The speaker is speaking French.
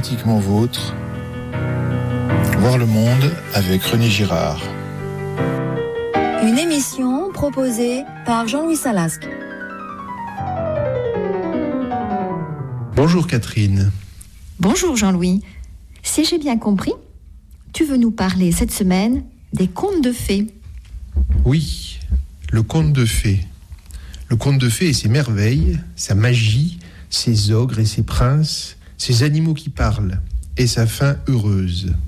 Poétiquement vôtre, voir le monde avec René Girard. Une émission proposée par Jean-Louis Salasque. Bonjour Catherine. Bonjour Jean-Louis. Si j'ai bien compris, tu veux nous parler cette semaine des contes de fées. Oui, le conte de fées. Le conte de fées et ses merveilles, sa magie, ses ogres et ses princes, ses animaux qui parlent et sa fin heureuse.